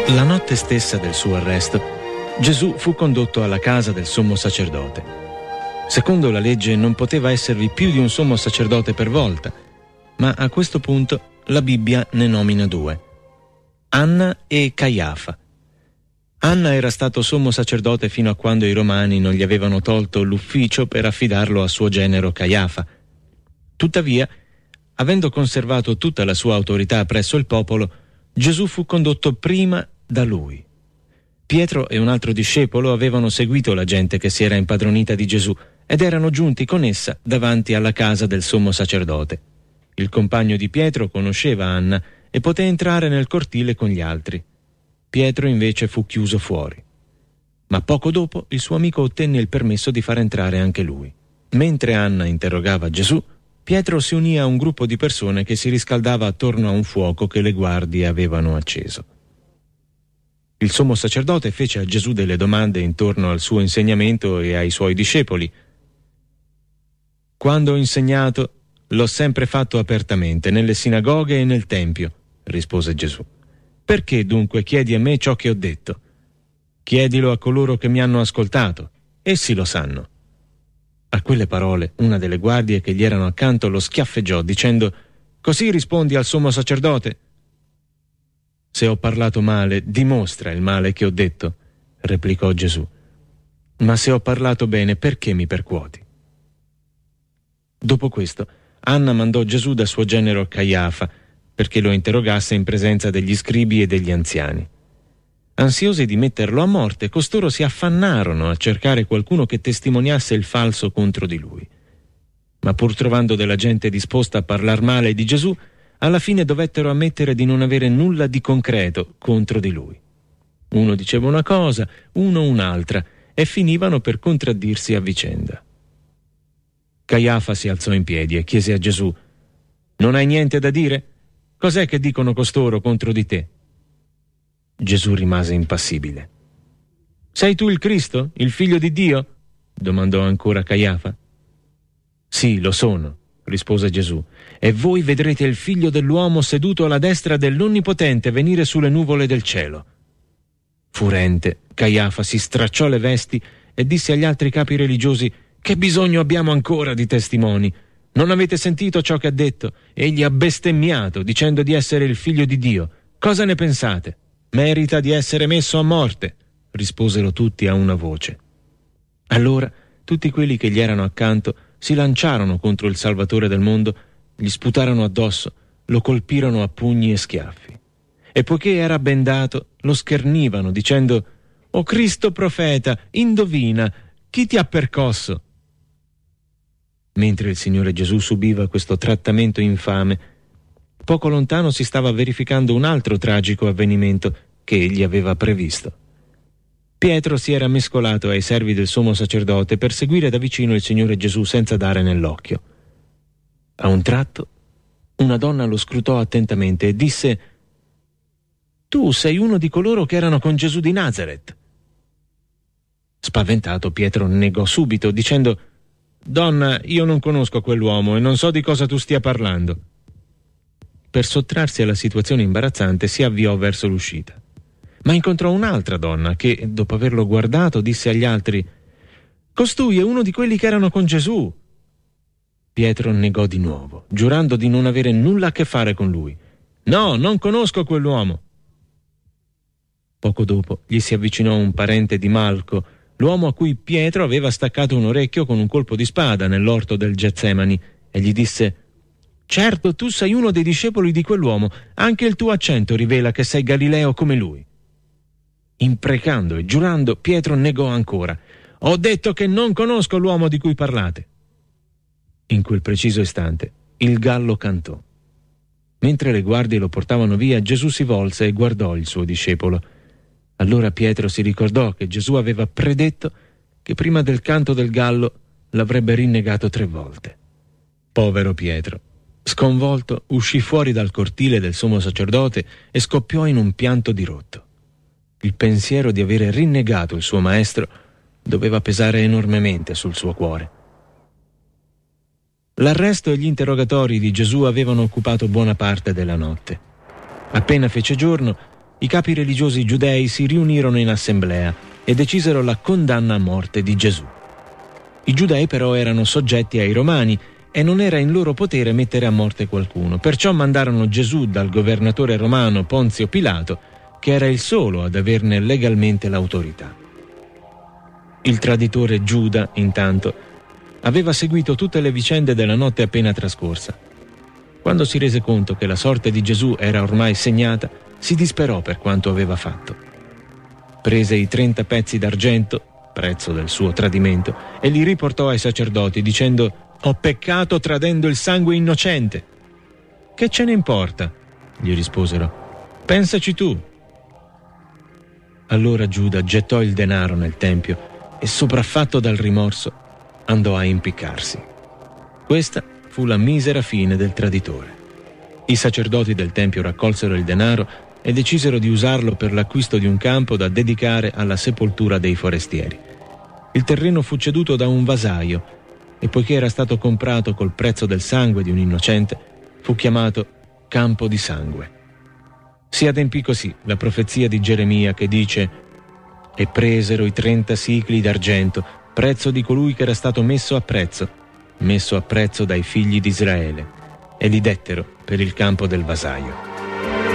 La notte stessa del suo arresto, Gesù fu condotto alla casa del sommo sacerdote. Secondo la legge non poteva esservi più di un sommo sacerdote per volta, ma a questo punto la Bibbia ne nomina due: Anna e Caiafa. Anna era stato sommo sacerdote fino a quando i romani non gli avevano tolto l'ufficio per affidarlo a suo genero Caiafa. Tuttavia, avendo conservato tutta la sua autorità presso il popolo, Gesù fu condotto prima da lui. Pietro e un altro discepolo avevano seguito la gente che si era impadronita di Gesù ed erano giunti con essa davanti alla casa del sommo sacerdote. Il compagno di Pietro conosceva Anna e poté entrare nel cortile con gli altri. Pietro invece fu chiuso fuori. Ma poco dopo il suo amico ottenne il permesso di far entrare anche lui. Mentre Anna interrogava Gesù, Pietro si unì a un gruppo di persone che si riscaldava attorno a un fuoco che le guardie avevano acceso. Il sommo sacerdote fece a Gesù delle domande intorno al suo insegnamento e ai suoi discepoli. «Quando ho insegnato, l'ho sempre fatto apertamente, nelle sinagoghe e nel tempio», rispose Gesù. «Perché dunque chiedi a me ciò che ho detto? Chiedilo a coloro che mi hanno ascoltato, essi lo sanno». A quelle parole, una delle guardie che gli erano accanto lo schiaffeggiò, dicendo: «Così rispondi al sommo sacerdote?» «Se ho parlato male, dimostra il male che ho detto», replicò Gesù. «Ma se ho parlato bene, perché mi percuoti?» Dopo questo, Anna mandò Gesù da suo genero Caiafa perché lo interrogasse in presenza degli scribi e degli anziani. Ansiosi di metterlo a morte, costoro si affannarono a cercare qualcuno che testimoniasse il falso contro di lui. Ma pur trovando della gente disposta a parlar male di Gesù, alla fine dovettero ammettere di non avere nulla di concreto contro di lui. Uno diceva una cosa, uno un'altra, e finivano per contraddirsi a vicenda. Caiafa si alzò in piedi e chiese a Gesù: «Non hai niente da dire? Cos'è che dicono costoro contro di te?» Gesù rimase impassibile. «Sei tu il Cristo, il Figlio di Dio?» domandò ancora Caiafa. «Sì, lo sono», rispose Gesù, «e voi vedrete il Figlio dell'uomo seduto alla destra dell'Onnipotente venire sulle nuvole del cielo». Furente, Caiafa si stracciò le vesti e disse agli altri capi religiosi: «Che bisogno abbiamo ancora di testimoni? Non avete sentito ciò che ha detto? Egli ha bestemmiato, dicendo di essere il Figlio di Dio. Cosa ne pensate?» «Merita di essere messo a morte», risposero tutti a una voce. Allora tutti quelli che gli erano accanto si lanciarono contro il Salvatore del mondo, gli sputarono addosso, lo colpirono a pugni e schiaffi. E poiché era bendato, lo schernivano, dicendo: «O Cristo profeta, indovina, chi ti ha percosso?» Mentre il Signore Gesù subiva questo trattamento infame, poco lontano si stava verificando un altro tragico avvenimento che egli aveva previsto. Pietro si era mescolato ai servi del sommo sacerdote per seguire da vicino il Signore Gesù senza dare nell'occhio. A un tratto, una donna lo scrutò attentamente e disse: «Tu sei uno di coloro che erano con Gesù di Nazaret». Spaventato, Pietro negò subito, dicendo: «Donna, io non conosco quell'uomo e non so di cosa tu stia parlando». Per sottrarsi alla situazione imbarazzante si avviò verso l'uscita. Ma incontrò un'altra donna che, dopo averlo guardato, disse agli altri: «Costui è uno di quelli che erano con Gesù». Pietro negò di nuovo, giurando di non avere nulla a che fare con lui. «No, non conosco quell'uomo». Poco dopo gli si avvicinò un parente di Malco, l'uomo a cui Pietro aveva staccato un orecchio con un colpo di spada nell'orto del Getsemani, e gli disse: «Certo, tu sei uno dei discepoli di quell'uomo, anche il tuo accento rivela che sei Galileo come lui». Imprecando e giurando, Pietro negò ancora: «Ho detto che non conosco l'uomo di cui parlate». In quel preciso istante il gallo cantò. Mentre le guardie lo portavano via, Gesù si volse e guardò il suo discepolo. Allora Pietro si ricordò che Gesù aveva predetto che prima del canto del gallo l'avrebbe rinnegato 3 volte. Povero Pietro! Sconvolto, uscì fuori dal cortile del sommo sacerdote e scoppiò in un pianto dirotto. Il pensiero di avere rinnegato il suo maestro doveva pesare enormemente sul suo cuore. L'arresto e gli interrogatori di Gesù avevano occupato buona parte della notte. Appena fece giorno, i capi religiosi giudei si riunirono in assemblea e decisero la condanna a morte di Gesù. I giudei però erano soggetti ai romani e non era in loro potere mettere a morte qualcuno, perciò mandarono Gesù dal governatore romano Ponzio Pilato, che era il solo ad averne legalmente l'autorità. Il traditore Giuda, intanto, aveva seguito tutte le vicende della notte appena trascorsa. Quando si rese conto che la sorte di Gesù era ormai segnata, si disperò per quanto aveva fatto. Prese i 30 pezzi d'argento, prezzo del suo tradimento, e li riportò ai sacerdoti dicendo: «Ho peccato tradendo il sangue innocente». «Che ce ne importa?» gli risposero. «Pensaci tu». Allora Giuda gettò il denaro nel tempio e, sopraffatto dal rimorso, andò a impiccarsi. Questa fu la misera fine del traditore. I sacerdoti del tempio raccolsero il denaro e decisero di usarlo per l'acquisto di un campo da dedicare alla sepoltura dei forestieri. Il terreno fu ceduto da un vasaio e, poiché era stato comprato col prezzo del sangue di un innocente, fu chiamato Campo di Sangue. Si adempì così la profezia di Geremia che dice: «E presero i 30 sicli d'argento, prezzo di colui che era stato messo a prezzo dai figli di Israele, e li dettero per il campo del vasaio».